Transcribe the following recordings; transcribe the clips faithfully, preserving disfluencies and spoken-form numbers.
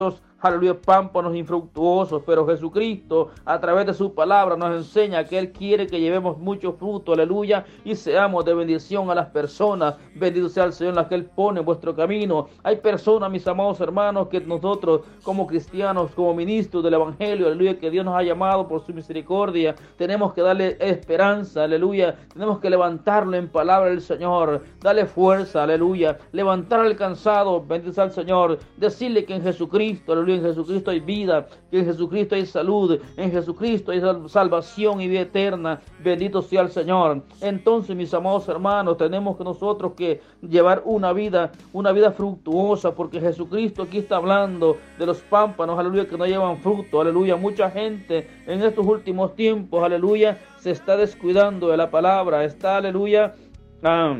aleluya, pámpanos infructuosos, pero Jesucristo a través de su palabra nos enseña que Él quiere que llevemos mucho fruto, aleluya, y seamos de bendición a las personas. Bendito sea el Señor, las que Él pone en vuestro camino. Hay personas, mis amados hermanos, que nosotros como cristianos, como ministros del Evangelio, aleluya, que Dios nos ha llamado por su misericordia, tenemos que darle esperanza, aleluya, tenemos que levantarlo en palabra del Señor, darle fuerza, aleluya, levantar al cansado, bendito sea el Señor, decirle que en Jesucristo, aleluya, en Jesucristo hay vida, que en Jesucristo hay salud, en Jesucristo hay salvación y vida eterna. Bendito sea el Señor. Entonces, mis amados hermanos, tenemos que nosotros que llevar una vida, una vida fructuosa, porque Jesucristo aquí está hablando de los pámpanos, aleluya, que no llevan fruto, aleluya. Mucha gente en estos últimos tiempos, aleluya, se está descuidando de la palabra, está, aleluya, ah,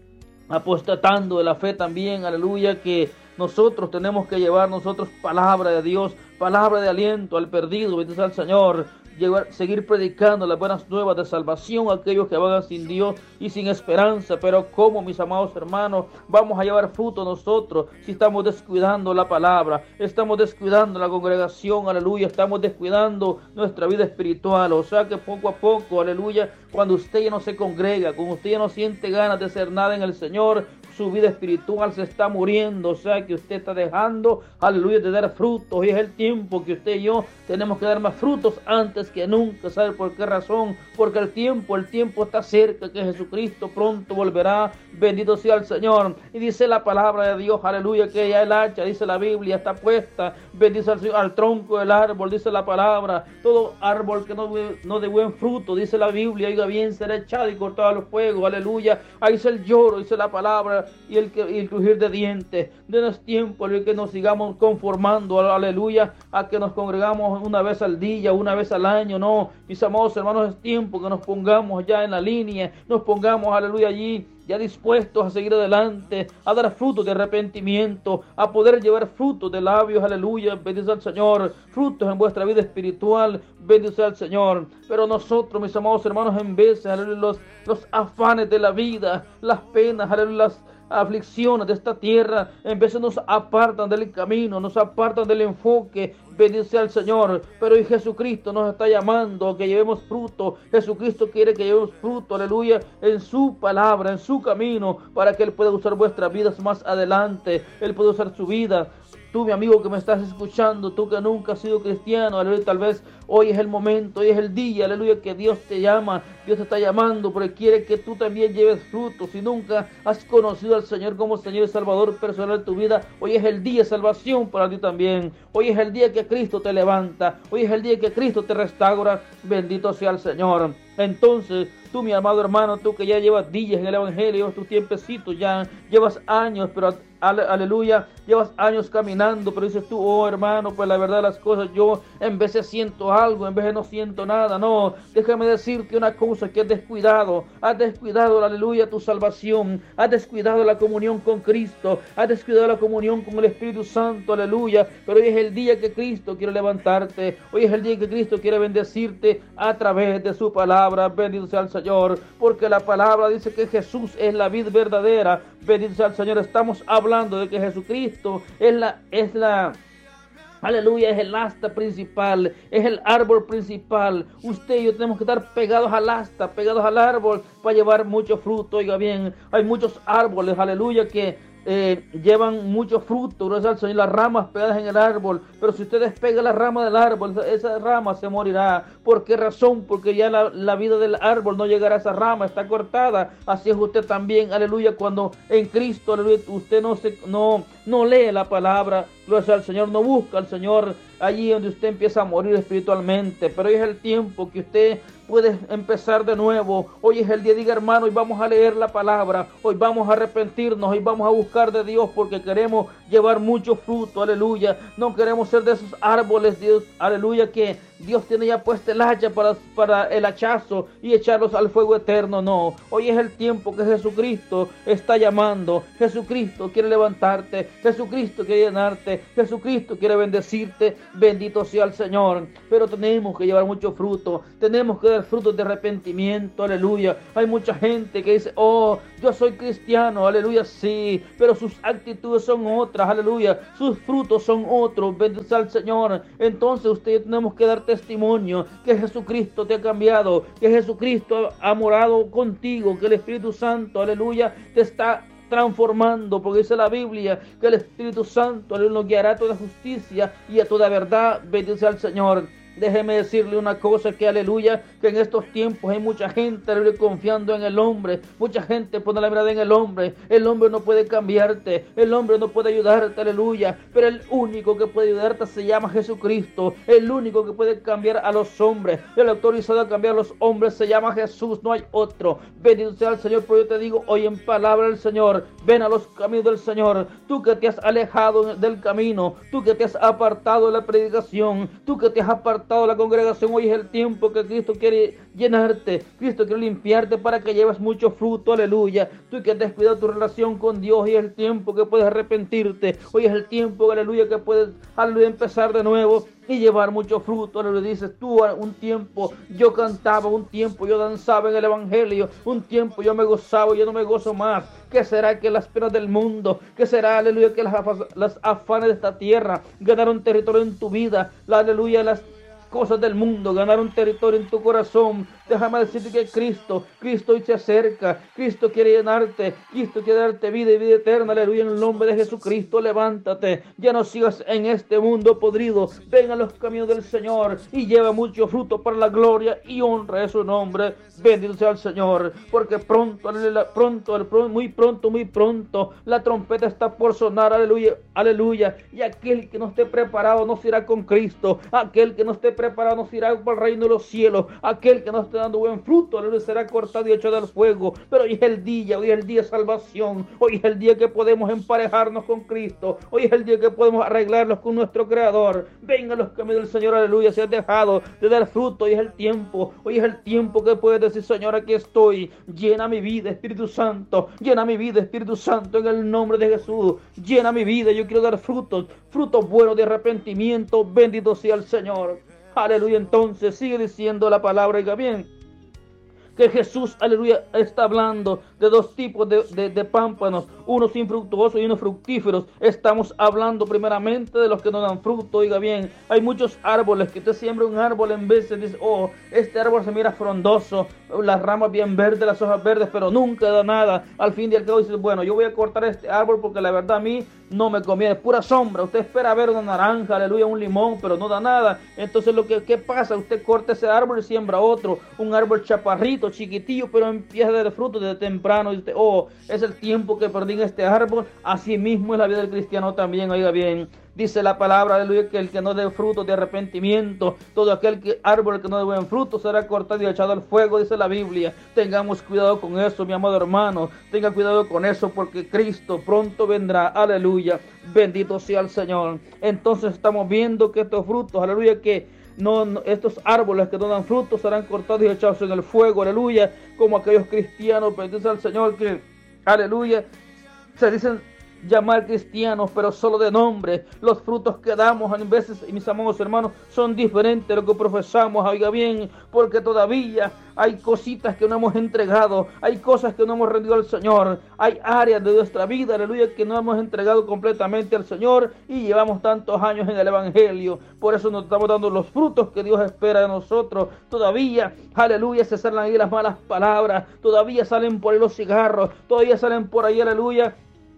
apostatando de la fe también, aleluya, que nosotros tenemos que llevar nosotros palabra de Dios, palabra de aliento al perdido, bendito sea el Señor, llevar, seguir predicando las buenas nuevas de salvación a aquellos que vagan sin Dios y sin esperanza. Pero ¿cómo, mis amados hermanos, vamos a llevar fruto nosotros si estamos descuidando la palabra, estamos descuidando la congregación, aleluya, estamos descuidando nuestra vida espiritual? O sea que poco a poco, aleluya, cuando usted ya no se congrega, cuando usted ya no siente ganas de hacer nada en el Señor, su vida espiritual se está muriendo, o sea que usted está dejando, aleluya, de dar frutos, y es el tiempo que usted y yo tenemos que dar más frutos antes que nunca. ¿Sabe por qué razón? Porque el tiempo, el tiempo está cerca, que Jesucristo pronto volverá, bendito sea el Señor. Y dice la palabra de Dios, aleluya, que ya el hacha, dice la Biblia, está puesta, bendice al Señor, al tronco del árbol, dice la palabra. Todo árbol que no, no de buen fruto, dice la Biblia, oiga bien, será echado y cortado al fuego, aleluya. Ahí dice el lloro, dice la palabra, y el, y el crujir de dientes. De nuestro tiempo, aleluya, que nos sigamos conformando, aleluya, a que nos congregamos una vez al día, una vez al año. No, mis amados hermanos, es tiempo que nos pongamos ya en la línea, nos pongamos, aleluya, allí ya dispuestos a seguir adelante, a dar frutos de arrepentimiento, a poder llevar frutos de labios, aleluya, bendito al Señor, frutos en vuestra vida espiritual, bendito al Señor. Pero nosotros, mis amados hermanos, en vez, aleluya, los, los afanes de la vida, las penas, aleluya, las aflicciones de esta tierra, en vez de nos apartan del camino, nos apartan del enfoque, bendito sea el Señor. Pero hoy Jesucristo nos está llamando a que llevemos fruto. Jesucristo quiere que llevemos fruto, aleluya, en su palabra, en su camino, para que Él pueda usar vuestras vidas más adelante. Él puede usar su vida. Tú, mi amigo que me estás escuchando, tú que nunca has sido cristiano, aleluya, tal vez hoy es el momento, hoy es el día, aleluya, que Dios te llama, Dios te está llamando, porque quiere que tú también lleves frutos. Si nunca has conocido al Señor como Señor y Salvador personal de tu vida, hoy es el día de salvación para ti también. Hoy es el día que Cristo te levanta, hoy es el día que Cristo te restaura, bendito sea el Señor. Entonces, tú, mi amado hermano, tú que ya llevas días en el Evangelio, tus tiempecitos ya, llevas años, pero aleluya, llevas años caminando, pero dices tú, oh hermano, pues la verdad de las cosas, yo en vez de siento algo, en vez de no siento nada. No, déjame decirte una cosa, que has descuidado, has descuidado, aleluya, tu salvación, has descuidado la comunión con Cristo, has descuidado la comunión con el Espíritu Santo, aleluya. Pero hoy es el día que Cristo quiere levantarte, hoy es el día que Cristo quiere bendecirte a través de su palabra, bendito sea el Señor, porque la palabra dice que Jesús es la vid verdadera, bendito sea el Señor. Estamos hablando de que Jesucristo es la, es la, aleluya, es el asta principal, es el árbol principal. Usted y yo tenemos que estar pegados al asta, pegados al árbol, para llevar mucho fruto. Oiga bien, hay muchos árboles, aleluya, que Eh, llevan mucho fruto, gracias al Señor, las ramas pegadas en el árbol. Pero si usted despega la rama del árbol, esa, esa rama se morirá. ¿Por qué razón? Porque ya la, la vida del árbol no llegará a esa rama, está cortada. Así es usted también, aleluya, cuando en Cristo, aleluya, usted no, se, no, no lee la palabra, gracias al Señor, no busca al Señor, allí donde usted empieza a morir espiritualmente. Pero hoy es el tiempo que usted puede empezar de nuevo. Hoy es el día, diga hermano, hoy vamos a leer la palabra, hoy vamos a arrepentirnos, hoy vamos a buscar de Dios, porque queremos llevar mucho fruto, aleluya. No queremos ser de esos árboles, Dios, aleluya, que Dios tiene ya puesta el hacha para, para el hachazo y echarlos al fuego eterno. No, hoy es el tiempo que Jesucristo está llamando. Jesucristo quiere levantarte, Jesucristo quiere llenarte, Jesucristo quiere bendecirte, bendito sea el Señor. Pero tenemos que llevar mucho fruto, tenemos que dar frutos de arrepentimiento, aleluya. Hay mucha gente que dice, oh, yo soy cristiano, aleluya, sí, pero sus actitudes son otras. otras, aleluya. Sus frutos son otros, bendito sea el Señor. Entonces usted tenemos que dar testimonio que Jesucristo te ha cambiado, que Jesucristo ha morado contigo, que el Espíritu Santo, aleluya, te está transformando, porque dice la Biblia que el Espíritu Santo nos guiará a toda justicia y a toda verdad. Bendito sea el Señor. Déjeme decirle una cosa, que aleluya, que en estos tiempos hay mucha gente, aleluya, confiando en el hombre. Mucha gente pone la mirada en el hombre. El hombre no puede cambiarte, el hombre no puede ayudarte, aleluya. Pero el único que puede ayudarte se llama Jesucristo. El único que puede cambiar a los hombres, el autorizado a cambiar a los hombres, se llama Jesús, no hay otro. Bendito sea el Señor. Pero yo te digo hoy en palabra del Señor, ven a los caminos del Señor. Tú que te has alejado del camino, tú que te has apartado de la predicación, tú que te has apartado de la congregación, hoy es el tiempo que Cristo quiere llenarte. Cristo quiere limpiarte para que lleves mucho fruto, aleluya. Tú que has descuidado tu relación con Dios, hoy es el tiempo que puedes arrepentirte. Hoy es el tiempo, aleluya, que puedes, aleluya, empezar de nuevo y llevar mucho fruto. Aleluya. Dices tú, un tiempo yo cantaba, un tiempo yo danzaba en el evangelio, un tiempo yo me gozaba, yo no me gozo más. ¿Qué será que las penas del mundo? ¿Qué será, aleluya, que las, las afanes de esta tierra ganaron territorio en tu vida? La, aleluya, las cosas del mundo ganaron territorio en tu corazón. Déjame decirte que Cristo, Cristo hoy se acerca. Cristo quiere llenarte. Cristo quiere darte vida y vida eterna. Aleluya, en el nombre de Jesucristo, levántate. Ya no sigas en este mundo podrido. Ven a los caminos del Señor y lleva mucho fruto para la gloria y honra de su nombre. Bendito sea el Señor, porque pronto, aleluya, pronto, muy pronto, muy pronto, la trompeta está por sonar. Aleluya, aleluya. Y aquel que no esté preparado no se irá con Cristo. Aquel que no esté preparado no se irá para el reino de los cielos. Aquel que no esté dando buen fruto, aleluya, será cortado y echado al fuego. Pero hoy es el día, hoy es el día de salvación. Hoy es el día que podemos emparejarnos con Cristo. Hoy es el día que podemos arreglarnos con nuestro Creador. Venga a los caminos del Señor, aleluya. Si has dejado de dar fruto, hoy es el tiempo. Hoy es el tiempo que puedes decir: Señor, aquí estoy. Llena mi vida, Espíritu Santo. Llena mi vida, Espíritu Santo, en el nombre de Jesús. Llena mi vida. Yo quiero dar frutos, frutos buenos de arrepentimiento. Bendito sea el Señor. Aleluya. Entonces sigue diciendo la palabra, oiga bien, que Jesús, aleluya, está hablando de dos tipos de, de, de pámpanos, unos infructuosos y unos fructíferos. Estamos hablando primeramente de los que no dan fruto. Oiga bien, hay muchos árboles que usted siembra un árbol, en vez de dice: oh, este árbol se mira frondoso, las ramas bien verdes, las hojas verdes, pero nunca da nada. Al fin y al cabo dice: bueno, yo voy a cortar este árbol porque la verdad a mí no me conviene, pura sombra. Usted espera ver una naranja, aleluya, un limón, pero no da nada. Entonces lo que ¿qué pasa? Usted corta ese árbol y siembra otro, un árbol chaparrito, chiquitillo, pero empieza a dar fruto desde temprano. Y usted: oh, es el tiempo que perdí en este árbol. Así mismo es la vida del cristiano también. Oiga bien, dice la palabra, aleluya, que el que no dé fruto de arrepentimiento, todo aquel que, árbol que no dé buen fruto, será cortado y echado al fuego, dice la Biblia. Tengamos cuidado con eso, mi amado hermano. Tenga cuidado con eso, porque Cristo pronto vendrá. Aleluya. Bendito sea el Señor. Entonces estamos viendo que estos frutos, aleluya, que No, no, estos árboles que no dan frutos serán cortados y echados en el fuego, aleluya, como aquellos cristianos, bendito sea el Señor, que, aleluya, se dicen llamar cristianos, pero solo de nombre. Los frutos que damos a veces, mis amados hermanos, son diferentes de lo que profesamos. Oiga bien, porque todavía hay cositas que no hemos entregado, hay cosas que no hemos rendido al Señor, hay áreas de nuestra vida, aleluya, que no hemos entregado completamente al Señor, y llevamos tantos años en el evangelio. Por eso nos estamos dando los frutos que Dios espera de nosotros. Todavía, aleluya, se salen ahí las malas palabras, todavía salen por ahí los cigarros, todavía salen por ahí, aleluya,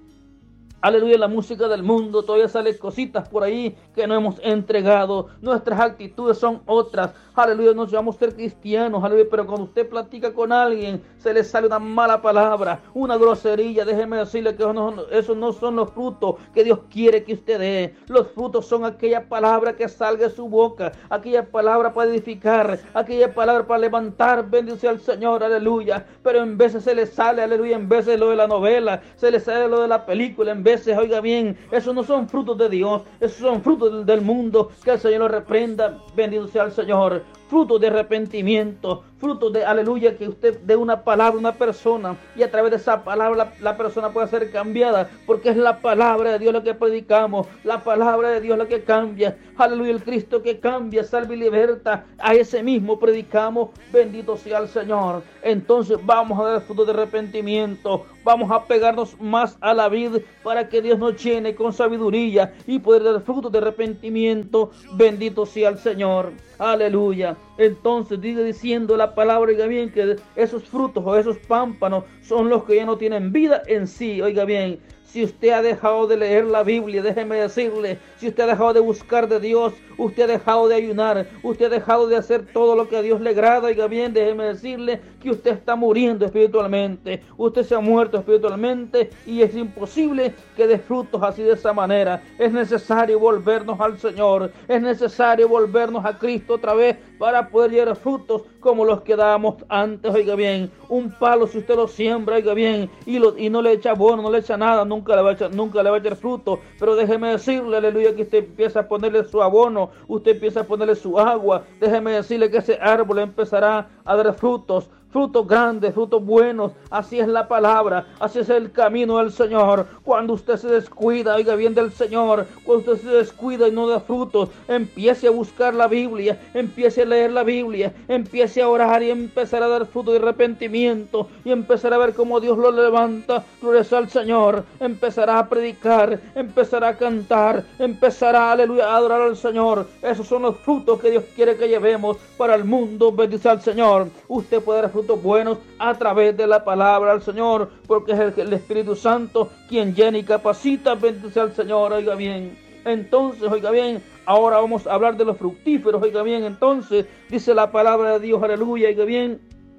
aleluya, la música del mundo, todavía salen cositas por ahí que no hemos entregado. Nuestras actitudes son otras. Aleluya, nos llamamos ser cristianos, aleluya, pero cuando usted platica con alguien, se le sale una mala palabra, una grosería. Déjeme decirle que esos no, esos no son los frutos que Dios quiere que usted dé. Los frutos son aquella palabra que salga de su boca, aquella palabra para edificar, aquella palabra para levantar, bendice al Señor, aleluya. Pero en veces se le sale, aleluya, en veces lo de la novela, se le sale lo de la película, en veces, oiga bien, esos no son frutos de Dios, esos son frutos del, del mundo. Que el Señor lo reprenda, bendito sea el Señor. frutos de arrepentimiento, frutos de, aleluya, que usted dé una palabra a una persona y a través de esa palabra la, la persona pueda ser cambiada, porque es la palabra de Dios la que predicamos, la palabra de Dios la que cambia, aleluya, el Cristo que cambia, salva y liberta, a ese mismo predicamos, bendito sea el Señor. Entonces vamos a dar frutos de arrepentimiento, vamos a pegarnos más a la vid para que Dios nos llene con sabiduría y poder dar frutos de arrepentimiento, bendito sea el Señor, aleluya. Entonces sigue diciendo la palabra, oiga bien, que esos frutos o esos pámpanos son los que ya no tienen vida en sí, oiga bien. Si usted ha dejado de leer la Biblia, déjeme decirle, si usted ha dejado de buscar de Dios, usted ha dejado de ayunar, usted ha dejado de hacer todo lo que a Dios le agrada, oiga bien, déjeme decirle que usted está muriendo espiritualmente, usted se ha muerto espiritualmente y es imposible que dé frutos así de esa manera. Es necesario volvernos al Señor, es necesario volvernos a Cristo otra vez para poder llevar frutos como los que dábamos antes, oiga bien. Un palo, si usted lo siembra, oiga bien, y, lo, y no le echa abono, no le echa nada, nunca le va a echar, nunca le va a echar fruto. Pero déjeme decirle, aleluya, que usted empieza a ponerle su abono, usted empieza a ponerle su agua. Déjeme decirle que ese árbol empezará a dar frutos, frutos grandes, frutos buenos. Así es la palabra, así es el camino del Señor. Cuando usted se descuida, oiga bien, del Señor, cuando usted se descuida y no da frutos, empiece a buscar la Biblia, empiece a leer la Biblia, empiece a orar y empezar a dar fruto de arrepentimiento y empezar a ver cómo Dios lo levanta. Gloria al Señor. Empezará a predicar, empezará a cantar, empezará, aleluya, a adorar al Señor. Esos son los frutos que Dios quiere que llevemos para el mundo. Bendice al Señor. Usted puede dar frutos buenos a través de la palabra del Señor, porque es el, el Espíritu Santo quien llena y capacita. Bendice al Señor, oiga bien. Entonces, oiga bien, ahora vamos a hablar de los fructíferos, oiga bien. Entonces, dice la palabra de Dios, aleluya, oiga bien.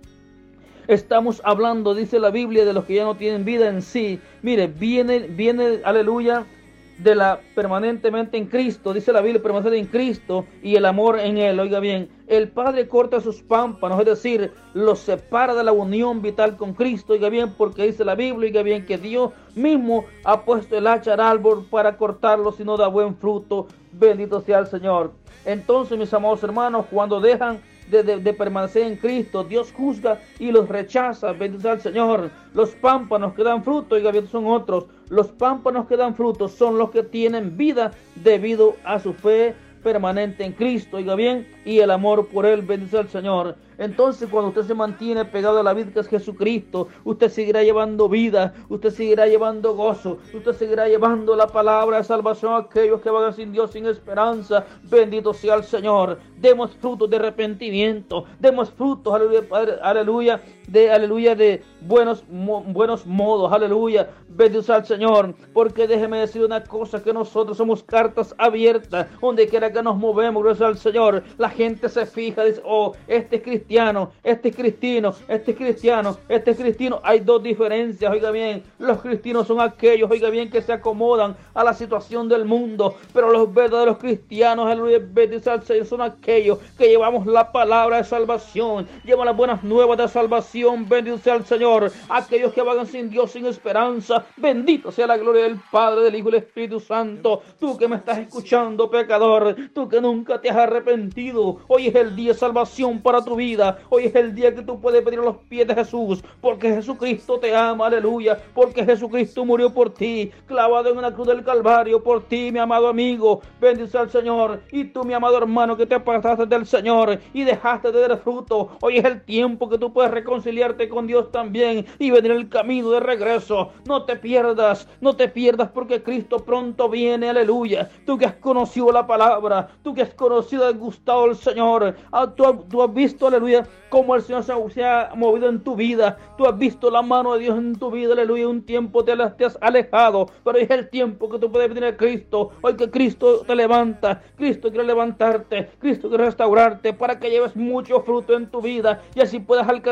Estamos hablando, dice la Biblia, de los que ya no tienen vida en sí. Mire, viene, viene, aleluya, de la permanentemente en Cristo, dice la Biblia, permanecer en Cristo y el amor en Él, oiga bien. El Padre corta sus pámpanos, es decir, los separa de la unión vital con Cristo, oiga bien, porque dice la Biblia, oiga bien, que Dios mismo ha puesto el hacha al árbol para cortarlo si no da buen fruto. Bendito sea el Señor. Entonces, mis amados hermanos, cuando dejan De, de, de permanecer en Cristo, Dios juzga y los rechaza. Bendito al Señor. Los pámpanos que dan fruto, oiga bien, son otros. Los pámpanos que dan fruto son los que tienen vida debido a su fe permanente en Cristo, oiga bien, y el amor por Él. Bendito al Señor. Entonces, cuando usted se mantiene pegado a la vid que es Jesucristo, usted seguirá llevando vida, usted seguirá llevando gozo, usted seguirá llevando la palabra de salvación a aquellos que van sin Dios, sin esperanza. Bendito sea el Señor. Demos frutos de arrepentimiento, demos frutos, aleluya, Padre, aleluya, de aleluya, de buenos, mo, buenos modos, aleluya. Bendito sea el Señor, porque déjeme decir una cosa, que nosotros somos cartas abiertas, donde quiera que nos movemos, gracias al Señor. La gente se fija, dice, oh, este es cristiano, este es cristiano, este es cristiano, este es cristiano. Hay dos diferencias, oiga bien. Los cristianos son aquellos, oiga bien, que se acomodan a la situación del mundo, pero los verdaderos cristianos, aleluya, bendito sea el Señor, son aquellos que llevamos la palabra de salvación, llevan las buenas nuevas de salvación. Bendito sea el Señor. Aquellos que vagan sin Dios, sin esperanza, bendito sea la gloria del Padre, del Hijo y del Espíritu Santo. Tú que me estás escuchando, pecador, tú que nunca te has arrepentido, hoy es el día de salvación para tu vida. Hoy es el día que tú puedes pedir a los pies de Jesús, porque Jesucristo te ama, aleluya, porque Jesucristo murió por ti, clavado en una cruz del Calvario, por ti, mi amado amigo. Bendice al Señor. Y tú, mi amado hermano, que te apartaste del Señor y dejaste de dar fruto, hoy es el tiempo que tú puedes reconciliarte con Dios también y venir el camino de regreso. No te pierdas, no te pierdas, porque Cristo pronto viene, aleluya. Tú que has conocido la palabra, tú que has conocido el gustado del Señor, tú, tú has visto, aleluya, cómo el Señor se, se ha movido en tu vida. Tú has visto la mano de Dios en tu vida, aleluya. Un tiempo te, te has alejado, pero hoy es el tiempo que tú puedes venir a Cristo. Hoy que Cristo te levanta, Cristo quiere levantarte, Cristo quiere restaurarte para que lleves mucho fruto en tu vida y así puedas alcanzar las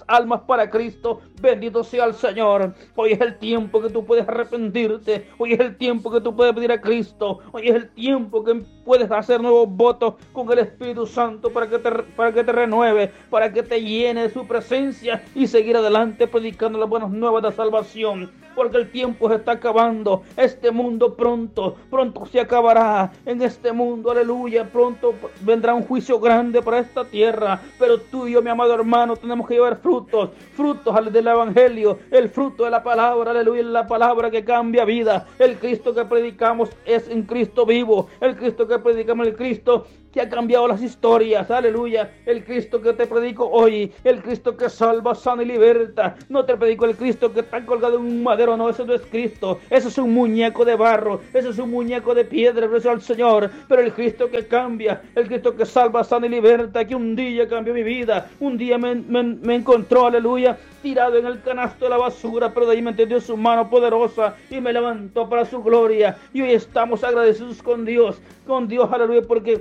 almas para Cristo. Bendito sea el Señor. Hoy es el tiempo que tú puedes arrepentirte. Hoy es el tiempo que tú puedes pedir a Cristo. Hoy es el tiempo que puedes hacer nuevos votos con el Espíritu Santo para que te, para que te renueve, para que te llene de su presencia y seguir adelante predicando las buenas nuevas de salvación. Porque el tiempo se está acabando. Este mundo pronto, pronto se acabará. En este mundo, aleluya, pronto vendrá un juicio grande para esta tierra. Pero tú y yo, mi amado hermano, tenemos que llevar frutos, frutos del Evangelio, el fruto de la palabra, aleluya, la palabra que cambia vida. El Cristo que predicamos es un Cristo vivo. El Cristo que predicamos es el Cristo que ha cambiado las historias, aleluya. El Cristo que te predico hoy, el Cristo que salva, sana y liberta. No te predico el Cristo que está colgado en un madero, no, eso no es Cristo. Eso es un muñeco de barro, eso es un muñeco de piedra, gracias al Señor. Pero el Cristo que cambia, el Cristo que salva, sana y liberta, que un día cambió mi vida, un día me, me, me encontró, aleluya, tirado en el canasto de la basura, pero de ahí me entendió su mano poderosa y me levantó para su gloria. Y hoy estamos agradecidos con Dios, con Dios, aleluya, porque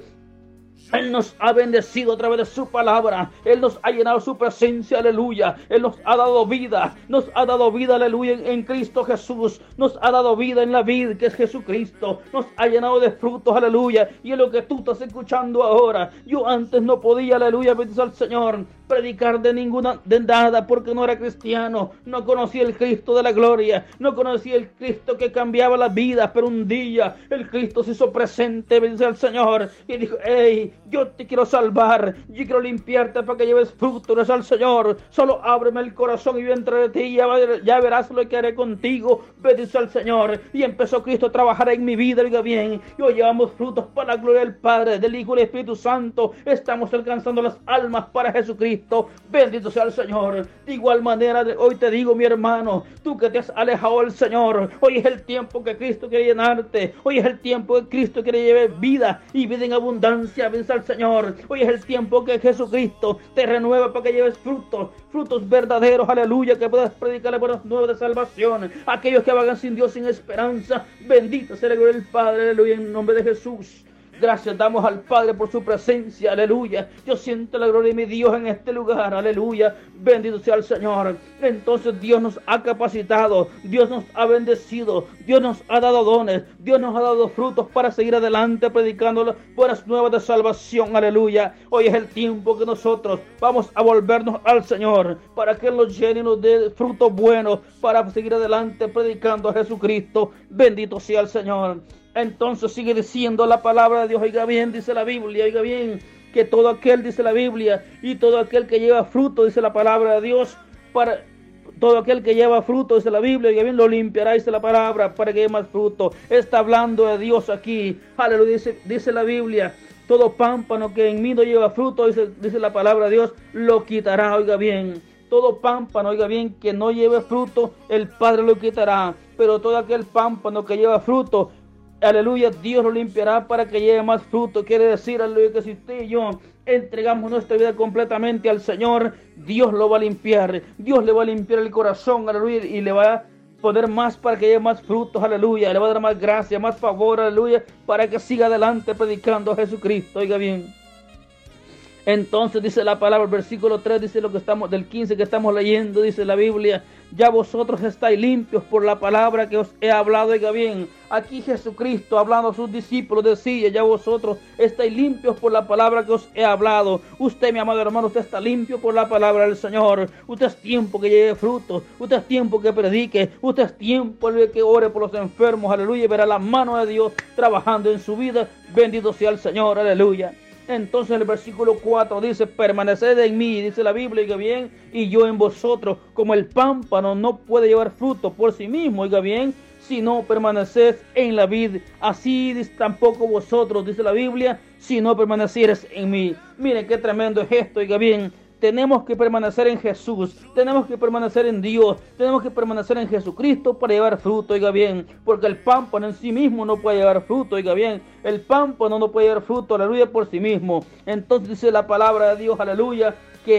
Él nos ha bendecido a través de su palabra. Él nos ha llenado su presencia, aleluya. Él nos ha dado vida, nos ha dado vida, aleluya, en, en Cristo Jesús. Nos ha dado vida en la vida que es Jesucristo. Nos ha llenado de frutos, aleluya. Y es lo que tú estás escuchando ahora. Yo antes no podía, aleluya, bendice al Señor, predicar de ninguna, de nada, porque no era cristiano. No conocía el Cristo de la gloria. No conocía el Cristo que cambiaba la vida. Pero un día el Cristo se hizo presente, bendice al Señor, y dijo: hey, yo te quiero salvar, yo quiero limpiarte para que lleves fruto, gracias al Señor. Solo ábreme el corazón y yo entre de ti y ya, ya verás lo que haré contigo, bendice al Señor. Y empezó Cristo a trabajar en mi vida, oiga bien. Y hoy llevamos frutos para la gloria del Padre, del Hijo y del Espíritu Santo. Estamos alcanzando las almas para Jesucristo, bendito sea el Señor. De igual manera, hoy te digo, mi hermano, tú que te has alejado del Señor, hoy es el tiempo que Cristo quiere llenarte. Hoy es el tiempo que Cristo quiere llevar vida y vida en abundancia, bendice al Señor. Hoy es el tiempo que Jesucristo te renueva para que lleves frutos, frutos verdaderos, aleluya, que puedas predicar las buenas nuevas de salvación. Aquellos que vagan sin Dios, sin esperanza, bendito sea la gloria del Padre, aleluya, en nombre de Jesús. Gracias damos al Padre por su presencia, aleluya. Yo siento la gloria de mi Dios en este lugar, aleluya. Bendito sea el Señor. Entonces Dios nos ha capacitado, Dios nos ha bendecido, Dios nos ha dado dones, Dios nos ha dado frutos para seguir adelante predicando las buenas nuevas de salvación, aleluya. Hoy es el tiempo que nosotros vamos a volvernos al Señor para que Él nos llene y nos dé frutos buenos para seguir adelante predicando a Jesucristo. Bendito sea el Señor. Entonces sigue diciendo la palabra de Dios, oiga bien, dice la Biblia, oiga bien, que todo aquel, dice la Biblia, y todo aquel que lleva fruto, dice la palabra de Dios, para todo aquel que lleva fruto, dice la Biblia, oiga bien, lo limpiará, dice la palabra, para que lleve más fruto. Está hablando de Dios aquí, aleluya, dice, dice la Biblia. Todo pámpano que en mí no lleva fruto, dice, dice la palabra de Dios, lo quitará, oiga bien. Todo pámpano, oiga bien, que no lleve fruto, el Padre lo quitará. Pero todo aquel pámpano que lleva fruto, aleluya, Dios lo limpiará para que lleve más fruto. Quiere decir, aleluya, que si usted y yo entregamos nuestra vida completamente al Señor, Dios lo va a limpiar. Dios le va a limpiar el corazón, aleluya, y le va a poner más para que lleve más frutos, aleluya. Le va a dar más gracia, más favor, aleluya, para que siga adelante predicando a Jesucristo. Oiga bien. Entonces dice la palabra, el versículo tres, dice lo que estamos, del quince que estamos leyendo, dice la Biblia: ya vosotros estáis limpios por la palabra que os he hablado. Oiga bien, aquí Jesucristo hablando a sus discípulos decía: ya vosotros estáis limpios por la palabra que os he hablado. Usted, mi amado hermano, usted está limpio por la palabra del Señor. Usted es tiempo que lleve frutos, usted es tiempo que predique, usted es tiempo que ore por los enfermos, aleluya, y verá la mano de Dios trabajando en su vida. Bendito sea el Señor, aleluya. Entonces el versículo cuatro dice: permaneced en mí, dice la Biblia, oiga bien, y yo en vosotros. Como el pámpano no puede llevar fruto por sí mismo, oiga bien, si no permaneced en la vid, así tampoco vosotros, dice la Biblia, si no permanecieres en mí. Miren qué tremendo es esto, oiga bien. Tenemos que permanecer en Jesús, tenemos que permanecer en Dios, tenemos que permanecer en Jesucristo para llevar fruto, oiga bien, porque el pámpano en sí mismo no puede llevar fruto, oiga bien, el pámpano no puede llevar fruto, aleluya, por sí mismo. Entonces dice la palabra de Dios, aleluya, que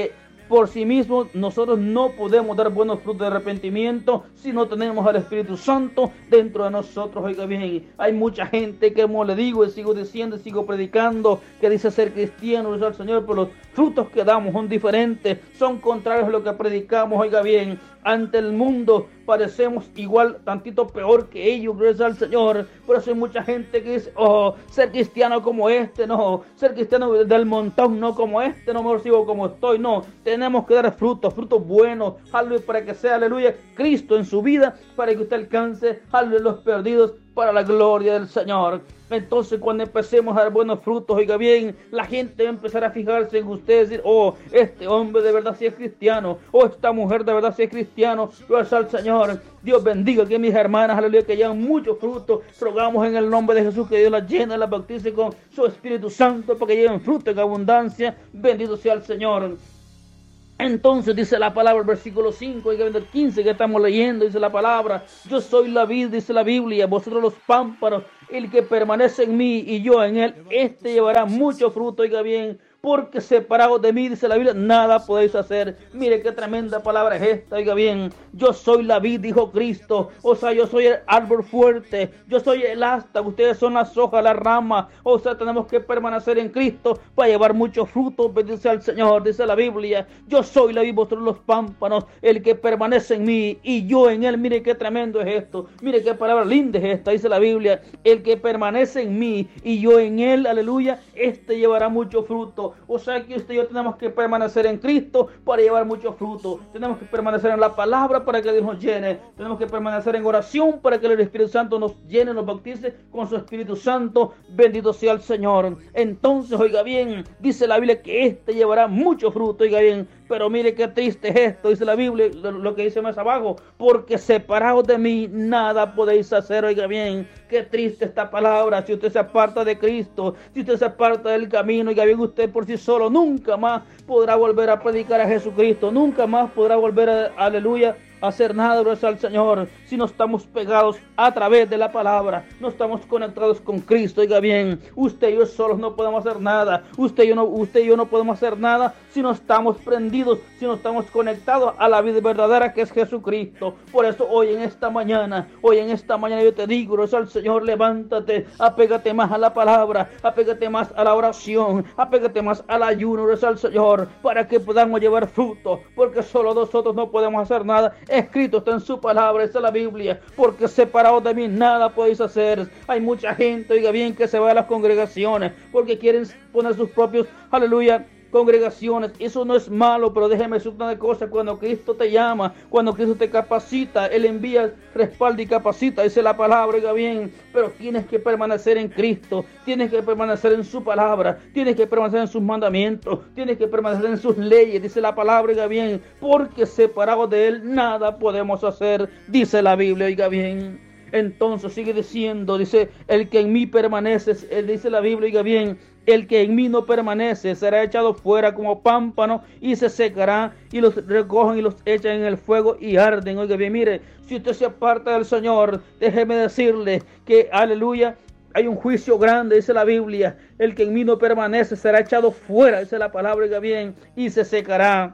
por sí mismos nosotros no podemos dar buenos frutos de arrepentimiento si no tenemos al Espíritu Santo dentro de nosotros. Oiga bien, hay mucha gente que, como le digo y sigo diciendo y sigo predicando, que dice ser cristiano, dice al Señor, pero los frutos que damos son diferentes, son contrarios a lo que predicamos. Oiga bien, ante el mundo parecemos igual, tantito peor que ellos, gracias al Señor. Por eso hay mucha gente que dice, oh, ser cristiano como este, no, ser cristiano del montón, no como este, no mejor sigo como estoy, no. Tenemos que dar frutos, frutos buenos, aleluya, para que sea, aleluya, Cristo en su vida, para que usted alcance, aleluya, los perdidos, para la gloria del Señor. Entonces, cuando empecemos a dar buenos frutos, oiga bien, la gente va a empezar a fijarse en usted, decir, oh, este hombre de verdad sí es cristiano, o oh, esta mujer de verdad sí es cristiano. Gloria al Señor. Dios bendiga que mis hermanas, aleluya, que llevan muchos frutos. Rogamos en el nombre de Jesús que Dios las llene, las bautice con su Espíritu Santo, para que lleven fruto en abundancia. Bendito sea el Señor. Entonces dice la palabra, el versículo cinco y el quince que estamos leyendo, dice la palabra, yo soy la vid, dice la Biblia, vosotros los pámpanos, el que permanece en mí y yo en él, este llevará mucho fruto. Oiga bien, porque separados de mí, dice la Biblia, nada podéis hacer. Mire qué tremenda palabra es esta. Oiga bien, yo soy la vid, dijo Cristo. O sea, yo soy el árbol fuerte, yo soy el asta, ustedes son las hojas, las ramas. O sea, tenemos que permanecer en Cristo para llevar mucho fruto. Bendice al Señor, dice la Biblia, yo soy la vid, vosotros los pámpanos, el que permanece en mí y yo en él. Mire qué tremendo es esto, mire qué palabra linda es esta, dice la Biblia, el que permanece en mí y yo en él, aleluya, este llevará mucho fruto. O sea que usted y yo tenemos que permanecer en Cristo para llevar mucho fruto. Tenemos que permanecer en la palabra para que Dios nos llene. Tenemos que permanecer en oración para que el Espíritu Santo nos llene, nos bautice con su Espíritu Santo. Bendito sea el Señor. Entonces, oiga bien, dice la Biblia que este llevará mucho fruto. Oiga bien, pero mire qué triste es esto, dice la Biblia, lo, lo que dice más abajo, porque separados de mí nada podéis hacer. Oiga bien, qué triste esta palabra. Si usted se aparta de Cristo, si usted se aparta del camino, oiga bien, usted por sí solo nunca más podrá volver a predicar a Jesucristo, nunca más podrá volver a, aleluya, hacer nada, gracias al Señor, si no estamos pegados a través de la palabra, no estamos conectados con Cristo. Oiga bien, usted y yo solos no podemos hacer nada, usted y yo no, usted y yo no podemos hacer nada si no estamos prendidos, si no estamos conectados a la vida verdadera que es Jesucristo. Por eso hoy en esta mañana, hoy en esta mañana yo te digo, gracias al Señor, levántate, apégate más a la palabra, apégate más a la oración, apégate más al ayuno, gracias al Señor, para que podamos llevar fruto, porque solo nosotros no podemos hacer nada. Escrito está en su palabra, esa es la Biblia, porque separados de mí nada podéis hacer. Hay mucha gente, oiga bien, que se va a las congregaciones porque quieren poner sus propios, aleluya, congregaciones. Eso no es malo, pero déjeme decirte una cosa: cuando Cristo te llama, cuando Cristo te capacita, Él envía, respalda y capacita, dice la palabra, oiga bien, pero tienes que permanecer en Cristo, tienes que permanecer en su palabra, tienes que permanecer en sus mandamientos, tienes que permanecer en sus leyes, dice la palabra, oiga bien, porque separados de Él nada podemos hacer, dice la Biblia, oiga bien. Entonces sigue diciendo, dice, el que en mí permanece, él dice la Biblia, oiga bien, el que en mí no permanece será echado fuera como pámpano y se secará, y los recogen y los echan en el fuego y arden. Oiga bien, mire, si usted se aparta del Señor, déjeme decirle que, aleluya, hay un juicio grande, dice la Biblia, el que en mí no permanece será echado fuera, dice la palabra, oiga bien, y se secará.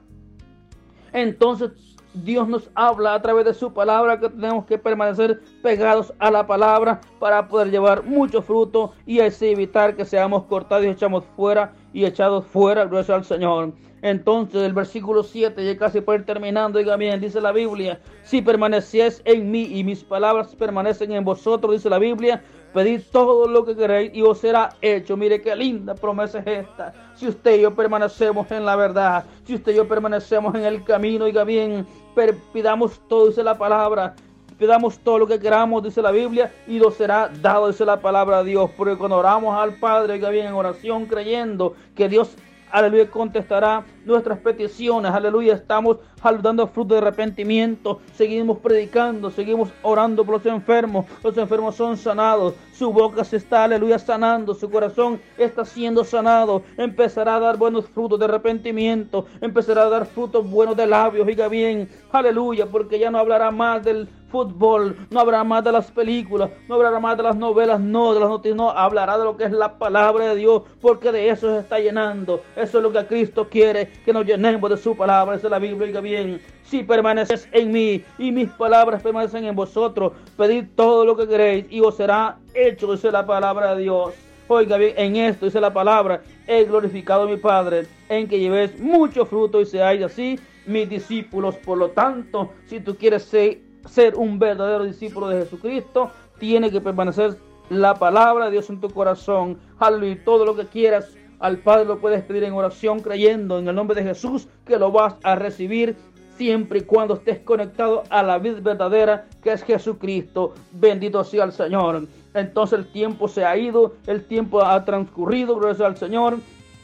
Entonces Dios nos habla a través de su palabra que tenemos que permanecer pegados a la palabra para poder llevar mucho fruto y así evitar que seamos cortados y echados fuera y echados fuera, gracias al Señor. Entonces el versículo siete, ya casi por ir terminando, oiga bien, dice la Biblia, si permanecéis en mí y mis palabras permanecen en vosotros, dice la Biblia, pedid todo lo que queréis y os será hecho. Mire qué linda promesa es esta. Si usted y yo permanecemos en la verdad, si usted y yo permanecemos en el camino, oiga bien, pidamos todo, dice la palabra, pidamos todo lo que queramos, dice la Biblia, y nos será dado, dice la palabra de Dios. Porque cuando oramos al Padre, oiga bien, en oración, creyendo que Dios, aleluya, contestará nuestras peticiones, aleluya, estamos dando fruto de arrepentimiento, seguimos predicando, seguimos orando por los enfermos, los enfermos son sanados, su boca se está, aleluya, sanando, su corazón está siendo sanado, empezará a dar buenos frutos de arrepentimiento, empezará a dar frutos buenos de labios, oiga bien, aleluya, porque ya no hablará más del fútbol, no hablará más de las películas, no hablará más de las novelas, no, de las noticias, no, hablará de lo que es la palabra de Dios, porque de eso se está llenando. Eso es lo que Cristo quiere, que nos llenemos de su palabra. Esa es la Biblia, oiga bien. Si permaneces en mí y mis palabras permanecen en vosotros, pedid todo lo que queréis y os será hecho, dice la palabra de Dios. Oiga bien, en esto dice la palabra, he glorificado a mi Padre, en que llevéis mucho fruto y seáis así mis discípulos. Por lo tanto, si tú quieres ser, ser un verdadero discípulo de Jesucristo, tiene que permanecer la palabra de Dios en tu corazón. Aleluya. Todo lo que quieras al Padre lo puedes pedir en oración, creyendo en el nombre de Jesús que lo vas a recibir, siempre y cuando estés conectado a la vida verdadera que es Jesucristo. Bendito sea el Señor. Entonces el tiempo se ha ido, el tiempo ha transcurrido, gloria al Señor.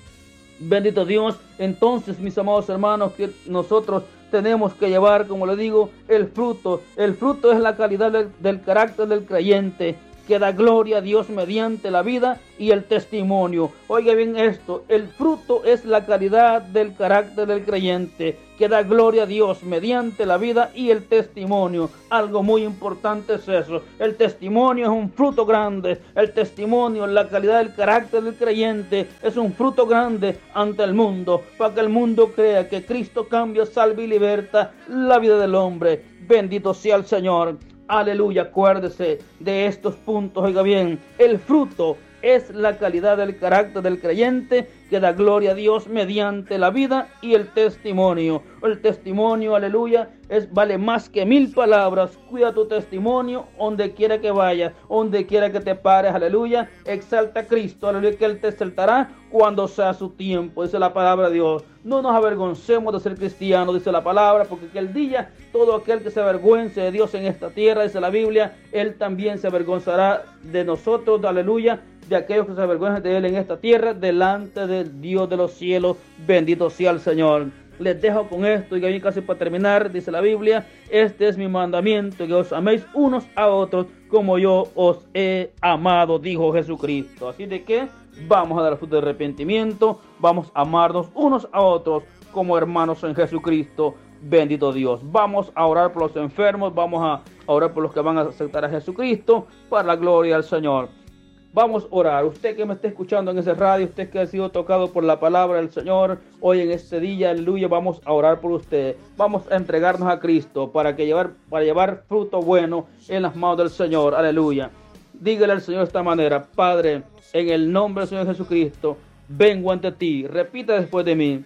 Bendito Dios. Entonces, mis amados hermanos, que nosotros tenemos que llevar, como le digo, el fruto. El fruto es la calidad del, del carácter del creyente, que da gloria a Dios mediante la vida y el testimonio. Oiga bien esto, el fruto es la calidad del carácter del creyente, que da gloria a Dios mediante la vida y el testimonio. Algo muy importante es eso. El testimonio es un fruto grande. El testimonio, la calidad del carácter del creyente, es un fruto grande ante el mundo, para que el mundo crea que Cristo cambia, salva y liberta la vida del hombre. Bendito sea el Señor. Aleluya, acuérdese de estos puntos, oiga bien, el fruto es la calidad del carácter del creyente, que da gloria a Dios mediante la vida y el testimonio. El testimonio, aleluya, es, vale más que mil palabras. Cuida tu testimonio donde quiera que vayas, donde quiera que te pares, aleluya. Exalta a Cristo, aleluya, que Él te exaltará cuando sea su tiempo, dice la palabra de Dios. No nos avergoncemos de ser cristianos, dice la palabra, porque aquel día todo aquel que se avergüence de Dios en esta tierra, dice la Biblia, Él también se avergonzará de nosotros, aleluya, de aquellos que se avergüenzan de Él en esta tierra, delante del Dios de los cielos. Bendito sea el Señor. Les dejo con esto, y bien casi para terminar, dice la Biblia, este es mi mandamiento, que os améis unos a otros como yo os he amado, dijo Jesucristo. Así de que vamos a dar fruto de arrepentimiento, vamos a amarnos unos a otros como hermanos en Jesucristo. Bendito Dios. Vamos a orar por los enfermos, vamos a orar por los que van a aceptar a Jesucristo, para la gloria del Señor. Vamos a orar. Usted que me está escuchando en ese radio, usted que ha sido tocado por la palabra del Señor, hoy en este día, aleluya, vamos a orar por usted. Vamos a entregarnos a Cristo para que llevar, para llevar fruto bueno en las manos del Señor, aleluya. Dígale al Señor de esta manera: Padre, en el nombre del Señor Jesucristo, vengo ante ti. Repita después de mí: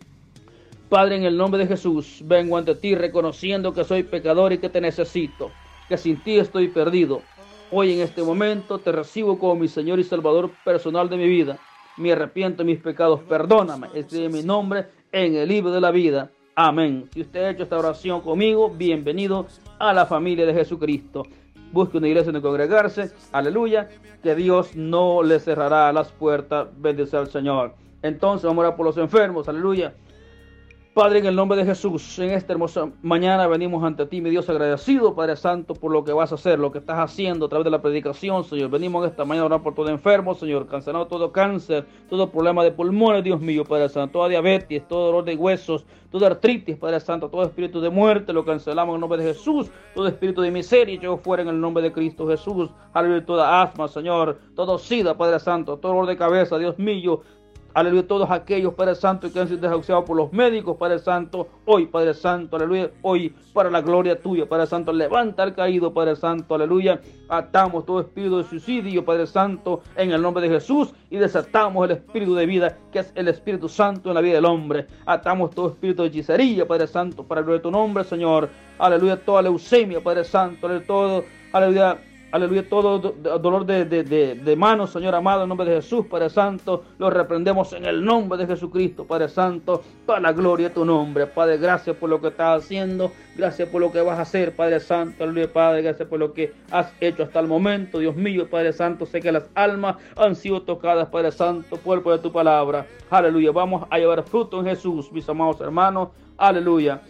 Padre, en el nombre de Jesús, vengo ante ti reconociendo que soy pecador y que te necesito, que sin ti estoy perdido. Hoy en este momento te recibo como mi Señor y Salvador personal de mi vida. Me arrepiento de mis pecados, perdóname. Escribe mi nombre en el libro de la vida. Amén. Si usted ha hecho esta oración conmigo, bienvenido a la familia de Jesucristo. Busque una iglesia donde congregarse. Aleluya. Que Dios no le cerrará las puertas. Bendice al Señor. Entonces vamos a orar por los enfermos. Aleluya. Padre, en el nombre de Jesús, en esta hermosa mañana venimos ante ti, mi Dios, agradecido, Padre Santo, por lo que vas a hacer, lo que estás haciendo a través de la predicación, Señor. Venimos esta mañana a orar por todo enfermo, Señor, cancelando todo cáncer, todo problema de pulmones, Dios mío, Padre Santo, toda diabetes, todo dolor de huesos, toda artritis, Padre Santo, todo espíritu de muerte, lo cancelamos en el nombre de Jesús, todo espíritu de miseria, yo fuera en el nombre de Cristo Jesús, aleluya, toda asma, Señor, todo sida, Padre Santo, todo dolor de cabeza, Dios mío, aleluya, todos aquellos, Padre Santo, que han sido desahuciados por los médicos, Padre Santo, hoy, Padre Santo, aleluya, hoy, para la gloria tuya, Padre Santo, levanta al caído, Padre Santo, aleluya, atamos todo espíritu de suicidio, Padre Santo, en el nombre de Jesús, y desatamos el espíritu de vida, que es el Espíritu Santo en la vida del hombre. Atamos todo espíritu de hechicería, Padre Santo, para el gloria de tu nombre, Señor, aleluya, toda leucemia, Padre Santo, aleluya, todo, aleluya, aleluya, todo do, dolor de, de, de, de manos, Señor amado, en nombre de Jesús, Padre Santo, lo reprendemos en el nombre de Jesucristo, Padre Santo, para la gloria de tu nombre. Padre, gracias por lo que estás haciendo, gracias por lo que vas a hacer, Padre Santo, aleluya, Padre, gracias por lo que has hecho hasta el momento, Dios mío, Padre Santo, sé que las almas han sido tocadas, Padre Santo, por el poder de tu palabra, aleluya. Vamos a llevar fruto en Jesús, mis amados hermanos, aleluya.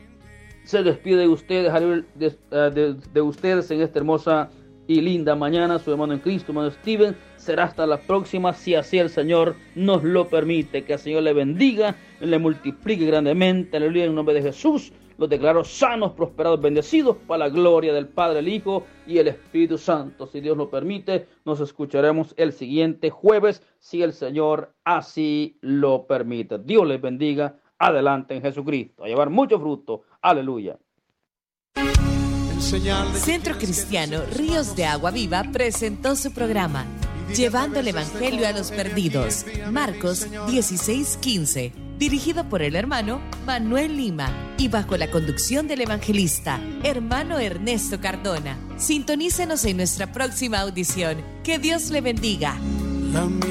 Se despide de ustedes, aleluya, de, de, de ustedes en esta hermosa y linda mañana, su hermano en Cristo, hermano Steven. Será hasta la próxima, si así el Señor nos lo permite. Que el Señor le bendiga, le multiplique grandemente, aleluya, en el nombre de Jesús. los declaro sanos, prosperados, bendecidos para la gloria del Padre, el Hijo y el Espíritu Santo. Si Dios lo permite, nos escucharemos el siguiente jueves, si el Señor así lo permite. Dios les bendiga. Adelante en Jesucristo, a llevar mucho fruto. Aleluya. Centro Cristiano Ríos de Agua Viva presentó su programa Llevando el Evangelio a los Perdidos, Marcos dieciséis quince, dirigido por el hermano Manuel Lima y bajo la conducción del evangelista hermano Ernesto Cardona. Sintonícenos en nuestra próxima audición. Que Dios le bendiga.